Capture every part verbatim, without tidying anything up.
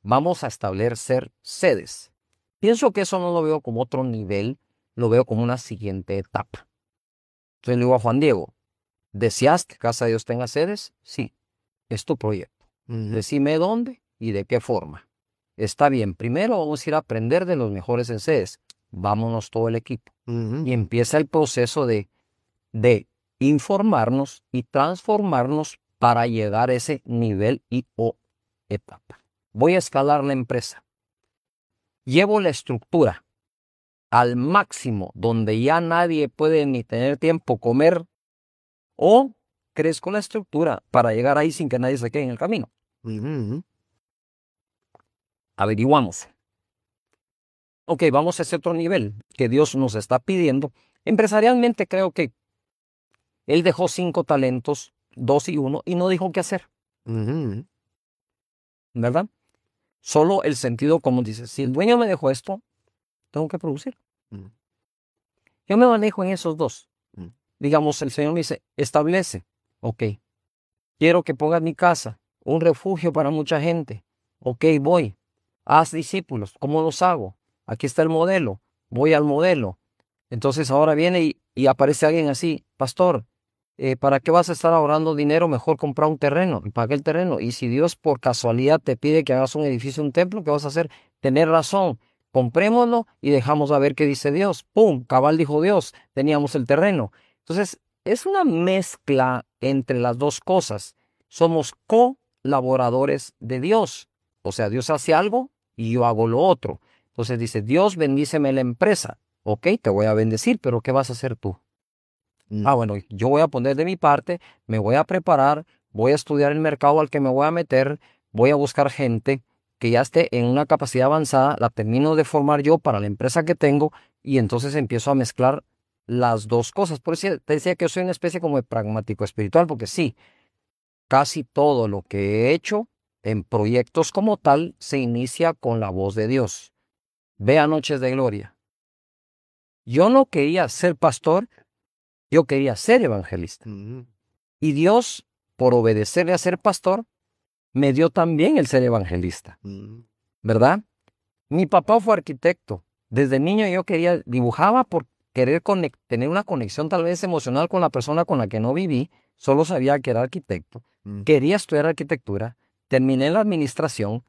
vamos a establecer sedes. Pienso que eso no lo veo como otro nivel, lo veo como una siguiente etapa. Entonces le digo a Juan Diego, ¿deseas que Casa de Dios tenga sedes? Sí, es tu proyecto. Ujú. Decime dónde y de qué forma. Está bien, primero vamos a ir a aprender de los mejores en sedes. Vámonos todo el equipo. Ujú. Y empieza el proceso de, de informarnos y transformarnos para llegar a ese nivel y o etapa. Voy a escalar la empresa. Llevo la estructura al máximo, donde ya nadie puede ni tener tiempo comer, o crezco la estructura para llegar ahí sin que nadie se quede en el camino. Ujú. Averiguamos. Ok, vamos a ese otro nivel que Dios nos está pidiendo. Empresarialmente creo que Él dejó cinco talentos, dos y uno, y no dijo qué hacer, Ujú. ¿verdad? Solo el sentido común dice, si el dueño me dejó esto, tengo que producir. Ujú. Yo me manejo en esos dos. Ujú. Digamos, el Señor me dice, establece, ok, quiero que pongas mi casa, un refugio para mucha gente. Ok, voy. Haz discípulos. ¿Cómo los hago? Aquí está el modelo. Voy al modelo. Entonces ahora viene y, y aparece alguien así, pastor, eh, ¿para qué vas a estar ahorrando dinero? Mejor comprar un terreno. Y pagué el terreno. Y si Dios por casualidad te pide que hagas un edificio, un templo, ¿qué vas a hacer? Tener razón. Comprémoslo y dejamos a ver qué dice Dios. ¡Pum! Cabal dijo Dios. Teníamos el terreno. Entonces, es una mezcla entre las dos cosas. Somos colaboradores de Dios. O sea, Dios hace algo y yo hago lo otro. Entonces dice, Dios bendíceme la empresa. Ok, te voy a bendecir, pero ¿qué vas a hacer tú? Ujú. Ah, bueno, yo voy a poner de mi parte, me voy a preparar, voy a estudiar el mercado al que me voy a meter, voy a buscar gente que ya esté en una capacidad avanzada, la termino de formar yo para la empresa que tengo y entonces empiezo a mezclar las dos cosas. Por eso te decía que yo soy una especie como de pragmático espiritual, porque sí, casi todo lo que he hecho en proyectos como tal se inicia con la voz de Dios. Vea Noches de Gloria. Yo no quería ser pastor, yo quería ser evangelista. Ujú. Y Dios, por obedecerle a ser pastor, me dio también el ser evangelista, Ujú. ¿verdad? Mi papá fue arquitecto. Desde niño yo quería, dibujaba por querer conec- tener una conexión tal vez emocional con la persona con la que no viví. Solo sabía que era arquitecto. Ujú. Quería estudiar arquitectura. Terminé la administración.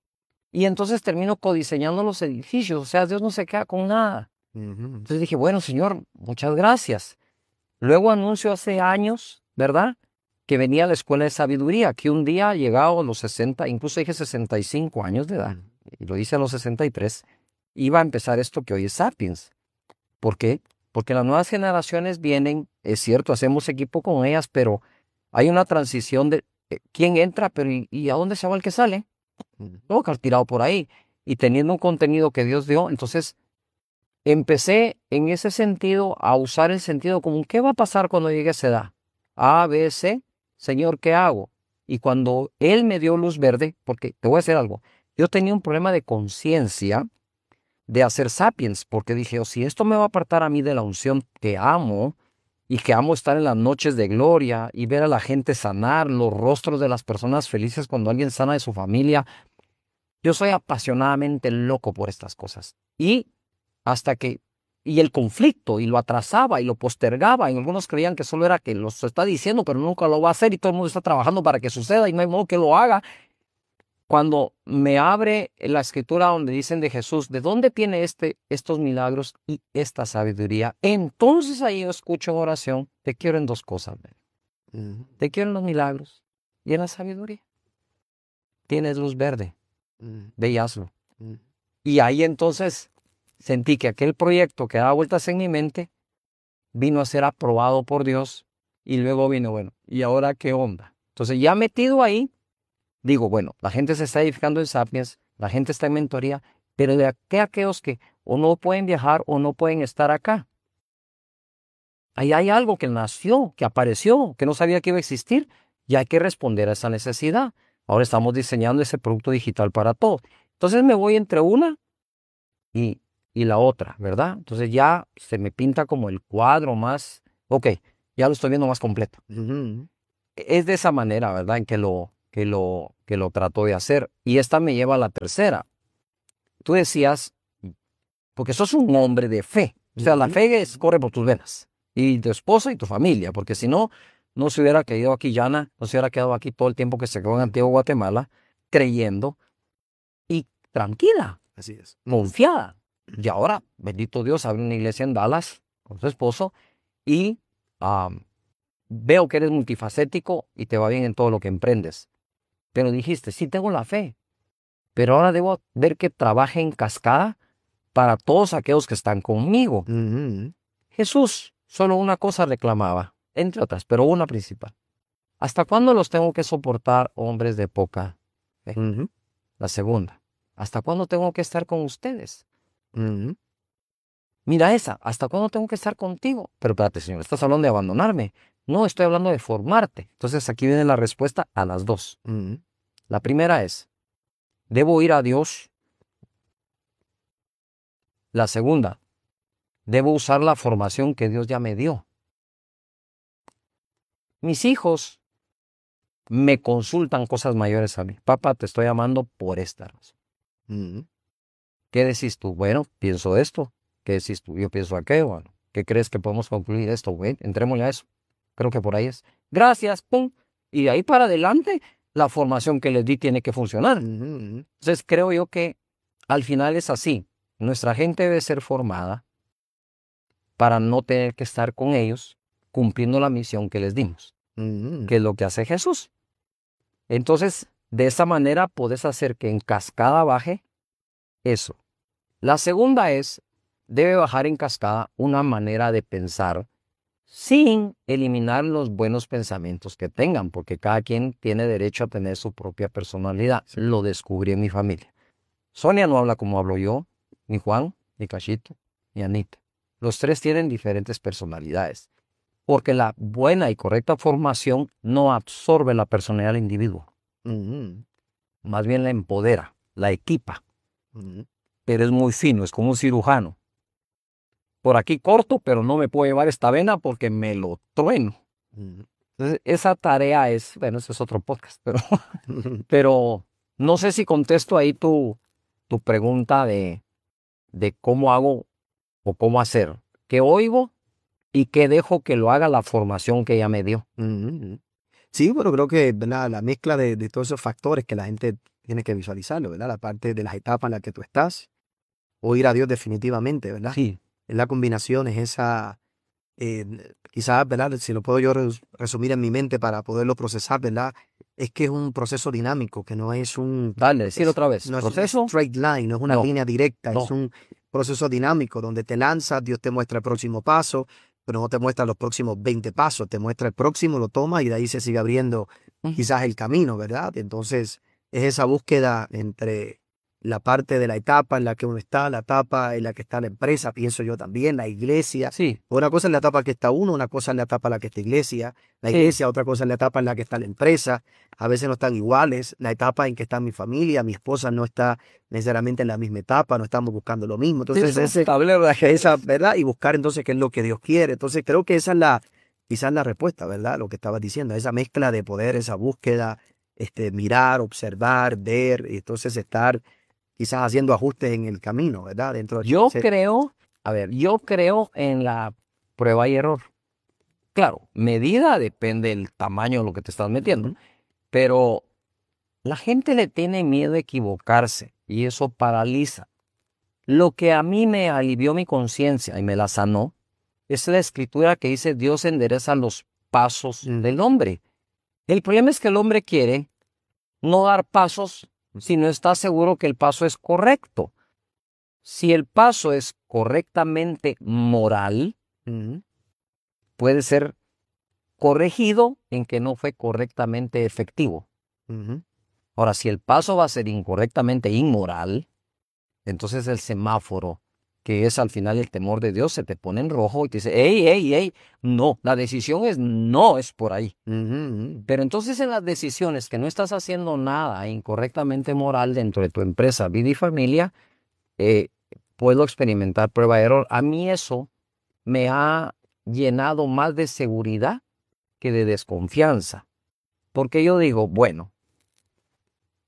Y entonces termino codiseñando los edificios. O sea, Dios no se queda con nada. Ujú. Entonces dije, bueno, Señor, muchas gracias. Luego anuncio hace años, ¿verdad? Que venía a la escuela de sabiduría, que un día llegado a los sesenta, incluso dije sesenta y cinco años de edad, y lo hice a los sesenta y tres, iba a empezar esto que hoy es Sapiens. ¿Por qué? Porque las nuevas generaciones vienen, es cierto, hacemos equipo con ellas, pero hay una transición de eh, quién entra, pero ¿y, y a dónde se va el que sale? Ujú. Todo que tirado por ahí. Y teniendo un contenido que Dios dio, entonces empecé en ese sentido a usar el sentido común. ¿Qué va a pasar cuando llegue a esa edad? A, B, C. Señor, ¿qué hago? Y cuando Él me dio luz verde, porque te voy a decir algo, yo tenía un problema de conciencia de hacer Sapiens, porque dije, oh, si esto me va a apartar a mí de la unción que amo, y que amo estar en las noches de gloria y ver a la gente sanar, los rostros de las personas felices cuando alguien sana de su familia, yo soy apasionadamente loco por estas cosas. Y hasta que, y el conflicto, y lo atrasaba y lo postergaba, y algunos creían que solo era que lo está diciendo, pero nunca lo va a hacer, y todo el mundo está trabajando para que suceda, y no hay modo que lo haga. Cuando me abre la escritura donde dicen de Jesús, ¿de dónde tiene este, estos milagros y esta sabiduría? Entonces ahí yo escucho en oración, te quiero en dos cosas, ven. Ujú. Te quiero en los milagros y en la sabiduría. Tienes luz verde, Ujú. ve y hazlo. Ujú. Y ahí entonces sentí que aquel proyecto que daba vueltas en mi mente vino a ser aprobado por Dios, y luego vino, bueno, ¿y ahora qué onda? Entonces ya metido ahí, digo, bueno, la gente se está edificando en Sapiens, la gente está en mentoría, pero de qué aquellos que o no pueden viajar o no pueden estar acá. Ahí hay algo que nació, que apareció, que no sabía que iba a existir, y hay que responder a esa necesidad. Ahora estamos diseñando ese producto digital para todos. Entonces me voy entre una y, y la otra, ¿verdad? Entonces ya se me pinta como el cuadro más, ok, ya lo estoy viendo más completo. Ujú. Es de esa manera, ¿verdad? En que lo, que lo, que lo trató de hacer. Y esta me lleva a la tercera. Tú decías, porque sos un hombre de fe. O sea, la Ujú. fe es, corre por tus venas. Y tu esposa y tu familia. Porque si no, no se hubiera quedado aquí Yana, no se hubiera quedado aquí todo el tiempo que se quedó en Antigua Guatemala, creyendo y tranquila, Así es. confiada. Y ahora, bendito Dios, abre una iglesia en Dallas con su esposo y um, veo que eres multifacético y te va bien en todo lo que emprendes. Pero dijiste, sí tengo la fe, pero ahora debo ver que trabaje en cascada para todos aquellos que están conmigo. Ujú. Jesús solo una cosa reclamaba, entre otras, pero una principal. ¿Hasta cuándo los tengo que soportar hombres de poca fe? Ujú. La segunda, ¿hasta cuándo tengo que estar con ustedes? Ujú. Mira esa, ¿hasta cuándo tengo que estar contigo? Pero espérate, Señor, estás hablando de abandonarme. No, estoy hablando de formarte. Entonces aquí viene la respuesta a las dos. Ujú. La primera es, ¿debo ir a Dios? La segunda, ¿debo usar la formación que Dios ya me dio? Mis hijos me consultan cosas mayores a mí. Papá, te estoy amando por esta razón. Ujú. ¿Qué decís tú? Bueno, pienso esto. ¿Qué decís tú? Yo pienso aquello. Bueno, ¿qué crees que podemos concluir esto? Güey, entrémosle a eso. Creo que por ahí es. Gracias, pum. Y de ahí para adelante, la formación que les di tiene que funcionar. Ujú. Entonces creo yo que al final es así. Nuestra gente debe ser formada para no tener que estar con ellos cumpliendo la misión que les dimos, Ujú. que es lo que hace Jesús. Entonces, de esa manera puedes hacer que en cascada baje eso. La segunda es, debe bajar en cascada una manera de pensar sin eliminar los buenos pensamientos que tengan, porque cada quien tiene derecho a tener su propia personalidad. Lo descubrí en mi familia. Sonia no habla como hablo yo, ni Juan, ni Cachito, ni Anita. Los tres tienen diferentes personalidades, porque la buena y correcta formación no absorbe la personalidad del individuo, Ujú. más bien la empodera, la equipa, Ujú. pero es muy fino, es como un cirujano. Por aquí corto, pero no me puedo llevar esta vena porque me lo trueno. Ujú. Entonces, esa tarea es, bueno, ese es otro podcast, pero, pero no sé si contesto ahí tu, tu pregunta de, de cómo hago o cómo hacer, qué oigo y qué dejo que lo haga la formación que ella me dio. Ujú. Sí, bueno, creo que, ¿verdad? La mezcla de, de todos esos factores que la gente tiene que visualizarlo, ¿verdad? La parte de las etapas en las que tú estás, oír a Dios definitivamente, ¿verdad? Sí, Es la combinación, es esa, eh, quizás, ¿verdad? Si lo puedo yo res- resumir en mi mente para poderlo procesar, ¿verdad? Es que es un proceso dinámico, que no es un, dale, decir es- otra vez. no es un ¿Proceso? straight line, no es una No, línea directa, es no. un proceso dinámico donde te lanzas, Dios te muestra el próximo paso, pero no te muestra los próximos veinte pasos, te muestra el próximo, lo tomas y de ahí se sigue abriendo Ujú. quizás el camino, ¿verdad? Entonces, es esa búsqueda entre la parte de la etapa en la que uno está, la etapa en la que está la empresa, pienso yo también, la iglesia. Sí, Una cosa es la etapa que está uno, una cosa es la etapa en la que está iglesia, la sí, iglesia, otra cosa es la etapa en la que está la empresa. A veces no están iguales, la etapa en que está mi familia, mi esposa no está necesariamente en la misma etapa, no estamos buscando lo mismo. Entonces, eso, ese, tablero de ajedrez. esa, ¿verdad? Y buscar entonces qué es lo que Dios quiere. Entonces, creo que esa es la, quizás la respuesta, ¿verdad? Lo que estabas diciendo, esa mezcla de poder, esa búsqueda, este, mirar, observar, ver, y entonces estar quizás haciendo ajustes en el camino, ¿verdad? Dentro de Yo se- creo, a ver, yo creo en la prueba y error. Claro, medida depende del tamaño de lo que te estás metiendo, Ujú. pero la gente le tiene miedo a equivocarse y eso paraliza. Lo que a mí me alivió mi conciencia y me la sanó es la escritura que dice Dios endereza los pasos Ujú. del hombre. El problema es que el hombre quiere no dar pasos si no está seguro que el paso es correcto. Si el paso es correctamente moral, Ujú. puede ser corregido en que no fue correctamente efectivo. Ujú. Ahora, si el paso va a ser incorrectamente inmoral, entonces el semáforo, que es al final el temor de Dios, se te pone en rojo y te dice, hey, hey, hey, no, la decisión es no, es por ahí. Ujú. Pero entonces en las decisiones que no estás haciendo nada incorrectamente moral dentro de tu empresa, vida y familia, eh, puedo experimentar prueba de error. A mí eso me ha llenado más de seguridad que de desconfianza. Porque yo digo, bueno,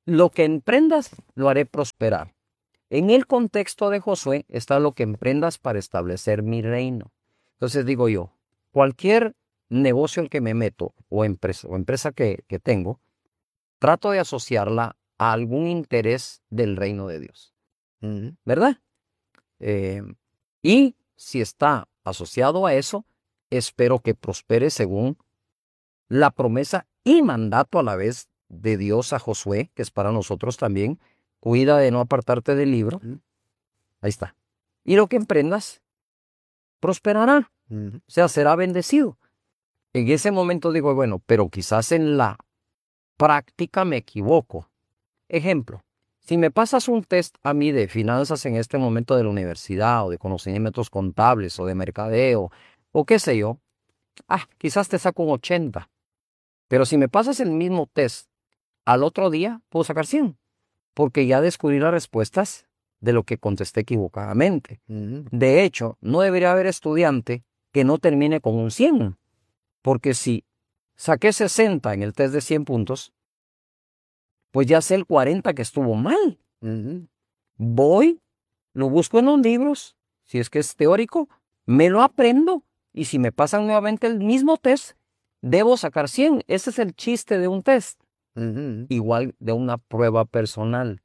lo que emprendas lo haré prosperar. En el contexto de Josué está lo que emprendas para establecer mi reino. Entonces digo yo, cualquier negocio en que me meto o empresa, o empresa que, que tengo, trato de asociarla a algún interés del reino de Dios. Ujú. ¿Verdad? Eh, y si está asociado a eso, espero que prospere según la promesa y mandato a la vez de Dios a Josué, que es para nosotros también. Cuida de no apartarte del libro. Ujú. Ahí está. Y lo que emprendas, prosperará. Ujú. O sea, será bendecido. En ese momento digo, bueno, pero quizás en la práctica me equivoco. Ejemplo, si me pasas un test a mí de finanzas en este momento de la universidad o de conocimientos contables o de mercadeo o qué sé yo, ah, quizás te saco un ochenta. Pero si me pasas el mismo test al otro día, puedo sacar cien. Porque ya descubrí las respuestas de lo que contesté equivocadamente. Ujú. De hecho, no debería haber estudiante que no termine con un cien. Porque si saqué sesenta en el test de cien puntos, pues ya sé el cuarenta que estuvo mal. Ujú. Voy, lo busco en los libros, si es que es teórico, me lo aprendo y si me pasan nuevamente el mismo test, debo sacar cien. Ese es el chiste de un test. Ujú. Igual de una prueba personal.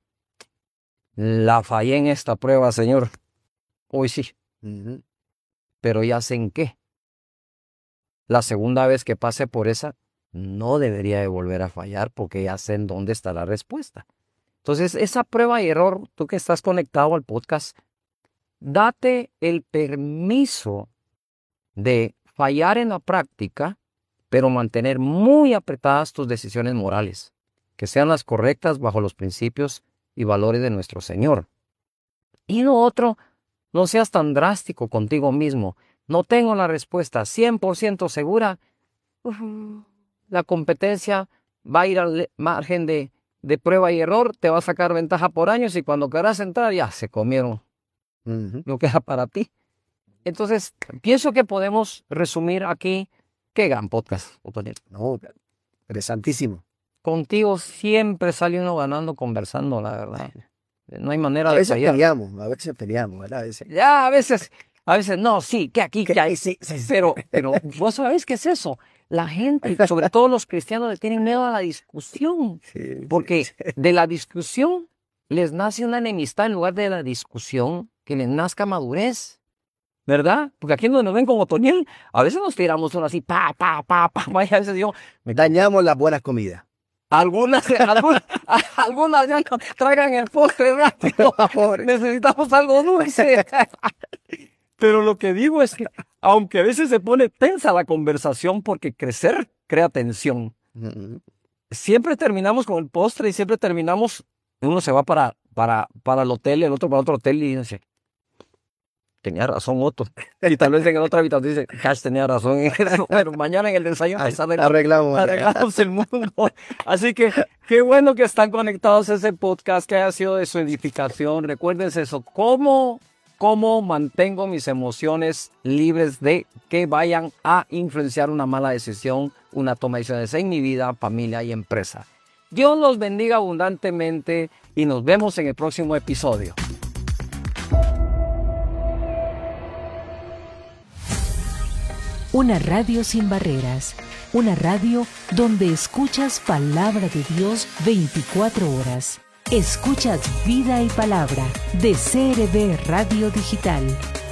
La fallé en esta prueba, señor. Hoy sí, Ujú. pero ya sé en qué. La segunda vez que pase por esa, no debería de volver a fallar porque ya sé en dónde está la respuesta. Entonces, esa prueba y error, tú que estás conectado al podcast, date el permiso de fallar en la práctica, pero mantener muy apretadas tus decisiones morales, que sean las correctas bajo los principios y valores de nuestro Señor. Y lo otro, no seas tan drástico contigo mismo. No tengo la respuesta cien por ciento segura. Uf, la competencia va a ir al margen de, de prueba y error, te va a sacar ventaja por años y cuando querrás entrar ya se comieron Ujú. lo que era para ti. Entonces, pienso que podemos resumir aquí. Qué gran podcast, Otoniel. No, interesantísimo. Contigo siempre sale uno ganando conversando, la verdad. No hay manera A de veces fallar. peleamos, a veces peleamos, ¿verdad? A veces. Ya, a veces, a veces, no, sí, que aquí, que ahí. Sí, sí, sí. Pero, pero, ¿vos sabés qué es eso? La gente, sobre todo los cristianos, le tienen miedo a la discusión. Sí, Porque sí. de la discusión les nace una enemistad en lugar de la discusión que les nazca madurez. ¿Verdad? Porque aquí donde nos ven como Otoniel, a veces nos tiramos uno así, pa, pa, pa, pa, pa, y a veces yo, me Dañamos las buenas comidas. Algunas, algunas, algunas ya no traigan el postre rápido. Necesitamos algo dulce. Pero lo que digo es que, aunque a veces se pone tensa la conversación porque crecer crea tensión, Ujú. siempre terminamos con el postre y siempre terminamos, uno se va para, para, para el hotel, el otro para otro hotel y dice, tenía razón Otto. Y tal vez en el otro habitación dice, Hash tenía razón. Pero mañana en el ensayo Arreglamos. arreglamos el mundo. Así que qué bueno que están conectados a ese podcast, que haya sido de su edificación. Recuérdense eso, cómo, cómo mantengo mis emociones libres de que vayan a influenciar una mala decisión, una toma de decisiones en mi vida, familia y empresa. Dios los bendiga abundantemente y nos vemos en el próximo episodio. Una radio sin barreras, una radio donde escuchas palabra de Dios veinticuatro horas. Escuchas Vida y Palabra de C R B Radio Digital.